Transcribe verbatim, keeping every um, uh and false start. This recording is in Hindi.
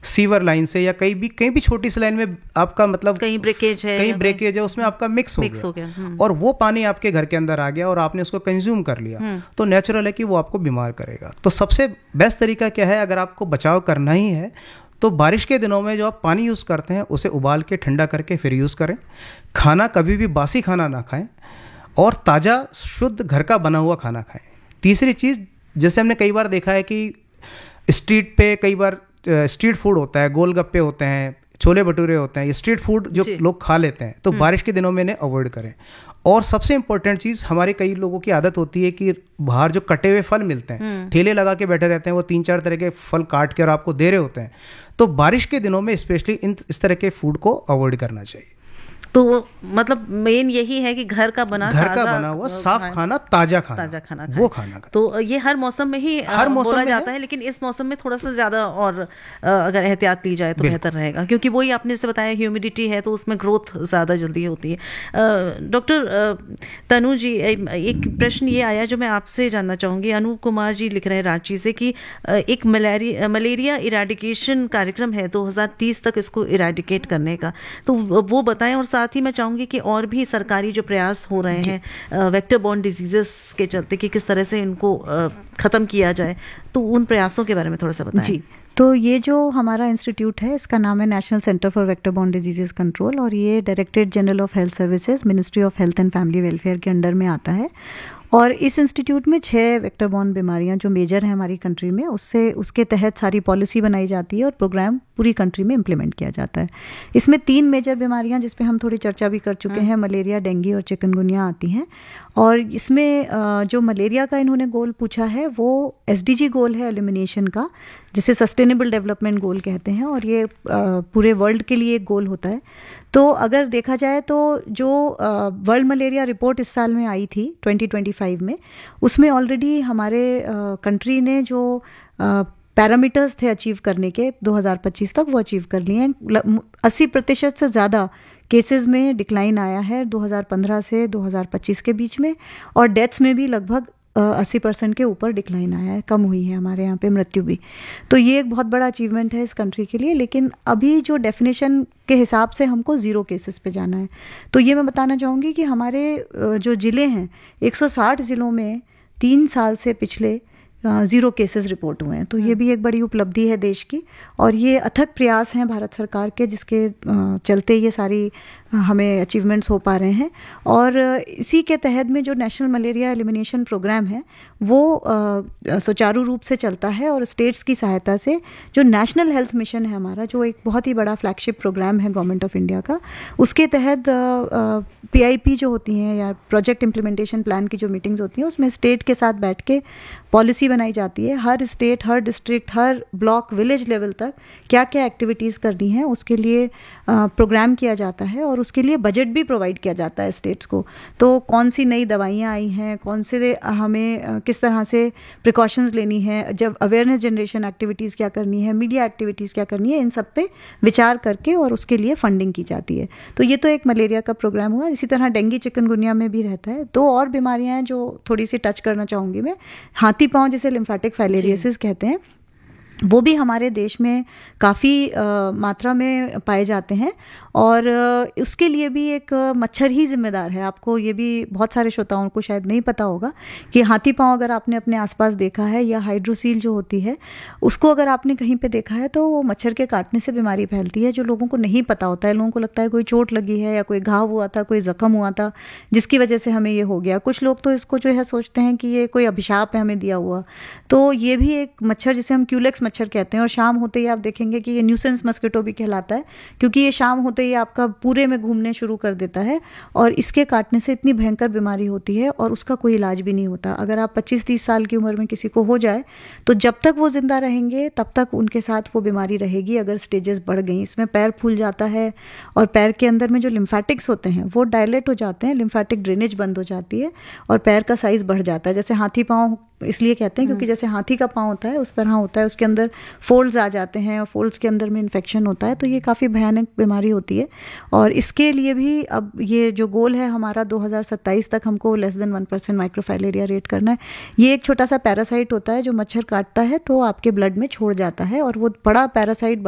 सीवर लाइन से या कहीं भी कहीं भी छोटी सी लाइन में आपका मतलब कहीं ब्रेकेज है, कहीं ब्रेकेज है, उसमें आपका मिक्स हो मिक्स गया, हो गया हम्म। और वो पानी आपके घर के अंदर आ गया और आपने उसको कंज्यूम कर लिया, तो नेचुरल है कि वो आपको बीमार करेगा। तो सबसे बेस्ट तरीका क्या है, अगर आपको बचाव करना ही है तो बारिश के दिनों में जो आप पानी यूज़ करते हैं उसे उबाल के ठंडा करके फिर यूज़ करें। खाना कभी भी बासी खाना ना खाएं और ताज़ा शुद्ध घर का बना हुआ खाना खाएं। तीसरी चीज़, जैसे हमने कई बार देखा है कि स्ट्रीट पे कई बार स्ट्रीट फूड होता है, गोलगप्पे होते हैं, छोले भटूरे होते हैं, ये स्ट्रीट फूड जो लोग खा लेते हैं, तो बारिश के दिनों में इन्हें अवॉइड करें। और सबसे इंपॉर्टेंट चीज़, हमारे कई लोगों की आदत होती है कि बाहर जो कटे हुए फल मिलते हैं, ठेले लगा के बैठे रहते हैं, वो तीन चार तरह के फल काट के और आपको दे रहे होते हैं। तो बारिश के दिनों में स्पेशली इन इस तरह के फूड को अवॉइड करना चाहिए। तो मतलब मेन यही है कि घर का बना घर का बना हुआ साफ खाना, ताजा खाना, ताजा खाना वो खाना। तो ये हर मौसम में ही हर मौसम बोला में जाता है, लेकिन इस मौसम में थोड़ा सा ज़्यादा और अगर एहतियात ली जाए तो बेहतर रहेगा, क्योंकि वही आपने जैसे बताया ह्यूमिडिटी है तो उसमें ग्रोथ ज़्यादा जल्दी होती है। डॉक्टर तनु जी, एक प्रश्न ये आया जो मैं आपसे जानना चाहूँगी। अनूप कुमार जी लिख रहे हैं रांची से कि एक मलेरिया मलेरिया इराडिकेशन कार्यक्रम है दो हज़ार तीस तक इसको इराडिकेट करने का, तो वो बताएं। और साथ ही मैं चाहूँगी कि और भी सरकारी जो प्रयास हो रहे हैं वेक्टर बॉर्न डिजीजेस के चलते कि किस तरह से इनको ख़त्म किया जाए, तो उन प्रयासों के बारे में थोड़ा सा बताएं। जी, तो ये जो हमारा इंस्टीट्यूट है इसका नाम है national centre for vector borne diseases control, और ये directorate general of health services, ministry of health and family welfare के अंडर में आता है। और इस इंस्टीट्यूट में छः वेक्टर बॉर्न बीमारियां जो मेजर हैं हमारी कंट्री में, उससे उसके तहत सारी पॉलिसी बनाई जाती है और प्रोग्राम पूरी कंट्री में इम्प्लीमेंट किया जाता है। इसमें तीन मेजर बीमारियां जिस पे हम थोड़ी चर्चा भी कर चुके हैं, मलेरिया, डेंगू और चिकनगुनिया आती हैं। और इसमें जो मलेरिया का इन्होंने गोल पूछा है वो एसडीजी गोल है एलिमिनेशन का, जिसे सस्टेनेबल डेवलपमेंट गोल कहते हैं, और ये पूरे वर्ल्ड के लिए एक गोल होता है। तो अगर देखा जाए तो जो वर्ल्ड मलेरिया रिपोर्ट इस साल में आई थी ट्वेंटी ट्वेंटी फाइव में, उसमें ऑलरेडी हमारे कंट्री ने जो पैरामीटर्स थे अचीव करने के दो हज़ार पच्चीस तक, वो अचीव कर लिए हैं। अस्सी प्रतिशत से ज़्यादा केसेस में डिक्लाइन आया है दो हज़ार पंद्रह से दो हज़ार पच्चीस के बीच में, और डेथ्स में भी लगभग अस्सी परसेंट के ऊपर डिक्लाइन आया है, कम हुई है हमारे यहाँ पे मृत्यु भी। तो ये एक बहुत बड़ा अचीवमेंट है इस कंट्री के लिए। लेकिन अभी जो डेफिनेशन के हिसाब से हमको ज़ीरो केसेस पे जाना है, तो ये मैं बताना चाहूँगी कि हमारे जो ज़िले हैं एक सौ साठ ज़िलों में तीन साल से पिछले ज़ीरो केसेस रिपोर्ट हुए हैं। तो ये भी एक बड़ी उपलब्धि है देश की, और ये अथक प्रयास हैं भारत सरकार के, जिसके चलते ये सारी हमें अचीवमेंट्स हो पा रहे हैं। और इसी के तहत में जो नेशनल मलेरिया एलिमिनेशन प्रोग्राम है वो सुचारू रूप से चलता है, और स्टेट्स की सहायता से जो नेशनल हेल्थ मिशन है हमारा, जो एक बहुत ही बड़ा फ्लैगशिप प्रोग्राम है गवर्नमेंट ऑफ इंडिया का, उसके तहत पीआईपी जो होती हैं या प्रोजेक्ट इम्प्लीमेंटेशन प्लान की जो मीटिंग्स होती हैं, उसमें स्टेट के साथ बैठ के पॉलिसी बनाई जाती है। हर स्टेट, हर डिस्ट्रिक्ट, हर ब्लॉक, विलेज लेवल तक क्या क्या एक्टिविटीज़ करनी है उसके लिए प्रोग्राम किया जाता है, और उसके लिए बजट भी प्रोवाइड किया जाता है स्टेट्स को। तो कौन सी नई दवाइयाँ आई हैं, कौन से हमें किस तरह से प्रिकॉशंस लेनी है, जब अवेयरनेस जनरेशन एक्टिविटीज़ क्या करनी है, मीडिया एक्टिविटीज़ क्या करनी है, इन सब पे विचार करके और उसके लिए फंडिंग की जाती है। तो ये तो एक मलेरिया का प्रोग्राम हुआ। इसी तरह डेंगू चिकनगुनिया में भी रहता है। दो और बीमारियाँ हैं जो थोड़ी सी टच करना चाहूँगी मैं। हाथी पाँव, जिसे लिम्फेटिक फाइलेरियोसिस कहते हैं, वो भी हमारे देश में काफ़ी मात्रा में पाए जाते हैं, और uh, उसके लिए भी एक मच्छर ही जिम्मेदार है। आपको ये भी बहुत सारे श्रोताओं को शायद नहीं पता होगा कि हाथी पाँव अगर आपने अपने आसपास देखा है, या हाइड्रोसील जो होती है उसको अगर आपने कहीं पे देखा है, तो वो मच्छर के काटने से बीमारी फैलती है, जो लोगों को नहीं पता होता है। लोगों को लगता है कोई चोट लगी है या कोई घाव हुआ था, कोई जख्म हुआ था जिसकी वजह से हमें ये हो गया। कुछ लोग तो इसको जो है सोचते हैं कि ये कोई अभिशाप है हमें दिया हुआ। तो ये भी एक मच्छर जिसे हम क्यूलेक्स मच्छर कहते हैं, और शाम होते ही आप देखेंगे कि ये न्यूसेंस मस्किटो भी कहलाता है, क्योंकि ये शाम होते ही आपका पूरे में घूमने शुरू कर देता है, और इसके काटने से इतनी भयंकर बीमारी होती है और उसका कोई इलाज भी नहीं होता। अगर आप पच्चीस तीस साल की उम्र में किसी को हो जाए तो जब तक वो जिंदा रहेंगे तब तक उनके साथ वो बीमारी रहेगी। अगर स्टेजेस बढ़ गई, इसमें पैर फूल जाता है, और पैर के अंदर में जो लिम्फेटिक्स होते हैं वो डायलेट हो जाते हैं, लिम्फेटिक ड्रेनेज बंद हो जाती है, और पैर का साइज बढ़ जाता है। जैसे हाथी पाँव इसलिए कहते हैं क्योंकि जैसे हाथी का पाँव होता है उस तरह होता है, उसके अंदर फोल्ड्स आ जाते हैं, और फोल्ड्स के अंदर में इन्फेक्शन होता है। तो ये काफ़ी भयानक बीमारी होती है, और इसके लिए भी अब ये जो गोल है हमारा दो हज़ार सत्ताईस तक हमको less than one percent microfilaria rate करना है। ये एक छोटा सा पैरासाइट होता है जो मच्छर काटता है तो आपके ब्लड में छोड़ जाता है, और वो बड़ा पैरासाइट